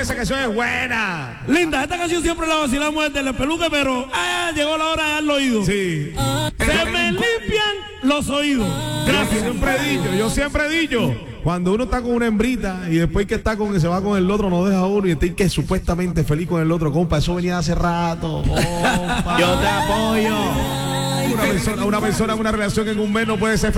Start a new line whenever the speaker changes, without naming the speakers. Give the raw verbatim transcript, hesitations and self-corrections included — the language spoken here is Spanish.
esa canción es buena.
Linda, esta canción siempre la vacilamos desde la peluca, pero ah, llegó la hora de darlo oído.
Sí.
Se me limpian los oídos.
Gracias. Yo siempre he dicho, yo siempre he dicho, cuando uno está con una hembrita y después que está con que se va con el otro, no deja uno y está que es supuestamente feliz con el otro, compa, eso venía de hace rato. Compa.
Yo te apoyo.
Una persona, una persona en una relación en un mes no puede ser